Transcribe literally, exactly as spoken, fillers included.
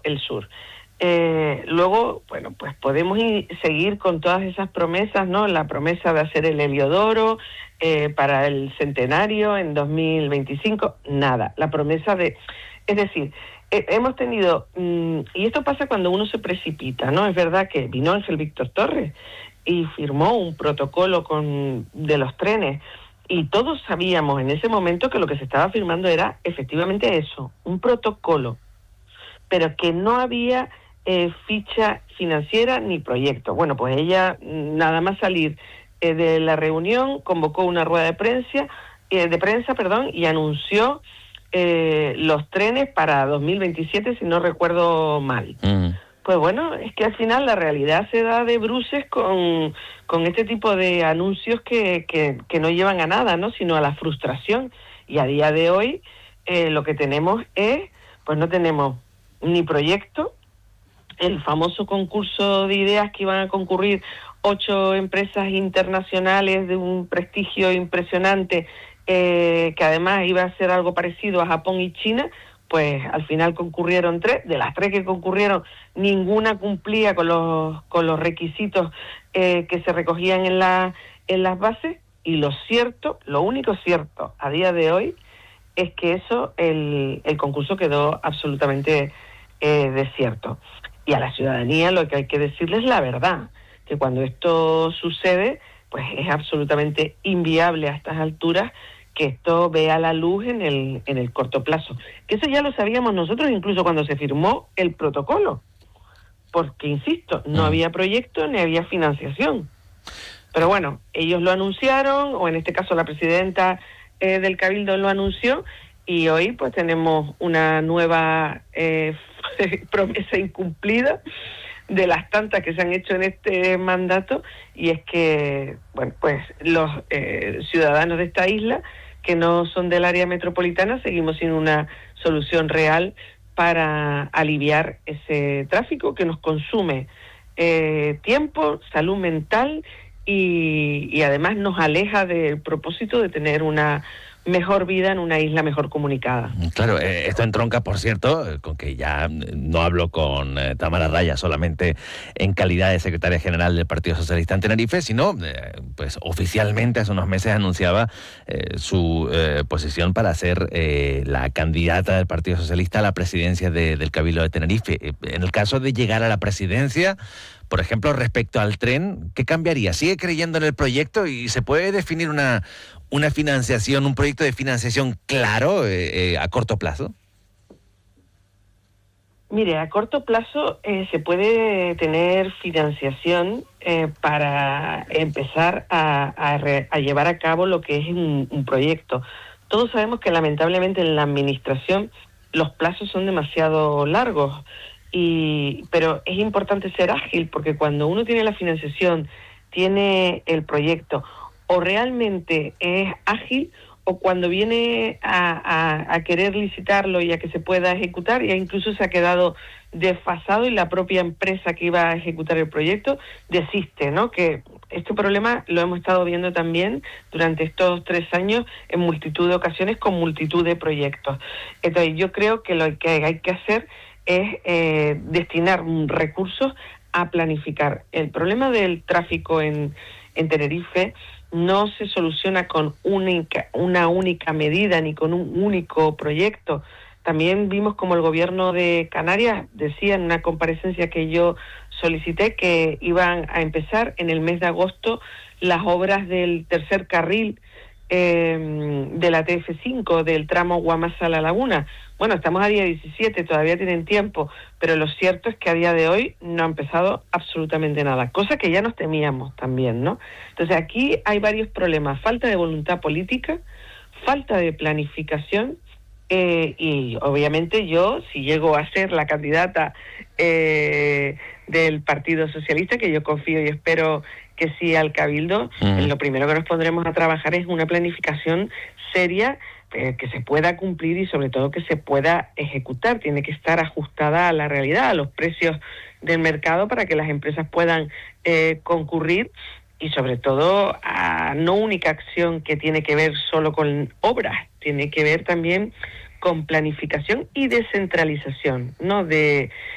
el sur. Eh, luego, bueno, pues podemos ir, seguir con todas esas promesas, ¿no? La promesa de hacer el Heliodoro eh, para el centenario en dos mil veinticinco, nada. La promesa de... Es decir, eh, hemos tenido... Mmm, y esto pasa cuando uno se precipita, ¿no? Es verdad que vino Ángel Víctor Torres y firmó un protocolo con de los trenes, y todos sabíamos en ese momento que lo que se estaba firmando era efectivamente eso, un protocolo, pero que no había... Eh, ficha financiera ni proyecto. Bueno, pues ella, nada más salir eh, de la reunión, convocó una rueda de prensa, eh, de prensa, perdón, y anunció eh, los trenes para dos mil veintisiete, si no recuerdo mal. Mm. Pues bueno, es que al final la realidad se da de bruces con, con este tipo de anuncios que, que, que no llevan a nada, ¿no? Sino a la frustración. Y a día de hoy eh, lo que tenemos es, pues no tenemos ni proyecto. El famoso concurso de ideas que iban a concurrir ocho empresas internacionales de un prestigio impresionante, eh, que además iba a ser algo parecido a Japón y China, pues al final concurrieron tres. De las tres que concurrieron, ninguna cumplía con los con los requisitos eh, que se recogían en la en las bases. Y lo cierto, lo único cierto a día de hoy es que eso, el, el concurso quedó absolutamente eh, desierto. Y a la ciudadanía lo que hay que decirles es la verdad, que cuando esto sucede, pues es absolutamente inviable a estas alturas que esto vea la luz en el, en el corto plazo. Que eso ya lo sabíamos nosotros incluso cuando se firmó el protocolo, porque, insisto, no mm. había proyecto ni había financiación. Pero bueno, ellos lo anunciaron, o en este caso la presidenta eh, del Cabildo lo anunció, y hoy pues tenemos una nueva eh, promesa incumplida de las tantas que se han hecho en este mandato, y es que, bueno, pues los eh, ciudadanos de esta isla que no son del área metropolitana seguimos sin una solución real para aliviar ese tráfico que nos consume eh, tiempo, salud mental y, y además nos aleja del propósito de tener una mejor vida en una isla mejor comunicada. Claro, eh, esto entronca, por cierto, eh, con que ya no hablo con eh, Tamara Raya solamente en calidad de secretaria general del Partido Socialista en Tenerife, sino, eh, pues oficialmente hace unos meses anunciaba eh, su eh, posición para ser eh, la candidata del Partido Socialista a la presidencia de, del Cabildo de Tenerife. En el caso de llegar a la presidencia, por ejemplo, respecto al tren, ¿qué cambiaría? ¿Sigue creyendo en el proyecto y se puede definir una, una financiación, un proyecto de financiación claro eh, eh, a corto plazo? Mire, a corto plazo eh, se puede tener financiación eh, para empezar a, a, re, a llevar a cabo lo que es un, un proyecto. Todos sabemos que lamentablemente en la administración los plazos son demasiado largos. Y, pero es importante ser ágil, porque cuando uno tiene la financiación, tiene el proyecto, o realmente es ágil, o cuando viene a, a, a querer licitarlo y a que se pueda ejecutar, ya incluso se ha quedado desfasado y la propia empresa que iba a ejecutar el proyecto desiste, ¿no? Que este problema lo hemos estado viendo también durante estos tres años en multitud de ocasiones con multitud de proyectos. Entonces yo creo que lo que hay que hacer es eh, destinar recursos a planificar. El problema del tráfico en, en Tenerife no se soluciona con única, una única medida ni con un único proyecto. También vimos como el gobierno de Canarias decía en una comparecencia que yo solicité que iban a empezar en el mes de agosto las obras del tercer carril eh, de la T F cinco, del tramo Guamasa-La Laguna. Bueno, estamos a día diecisiete, todavía tienen tiempo, pero lo cierto es que a día de hoy no ha empezado absolutamente nada, cosa que ya nos temíamos también, ¿no? Entonces aquí hay varios problemas: falta de voluntad política, falta de planificación, eh, y obviamente yo, si llego a ser la candidata eh, del Partido Socialista, que yo confío y espero que sí al Cabildo, uh-huh. lo primero que nos pondremos a trabajar es una planificación seria, eh, que se pueda cumplir y sobre todo que se pueda ejecutar. Tiene que estar ajustada a la realidad, a los precios del mercado, para que las empresas puedan eh, concurrir, y sobre todo a no única acción que tiene que ver solo con obras, tiene que ver también con planificación y descentralización, ¿no? De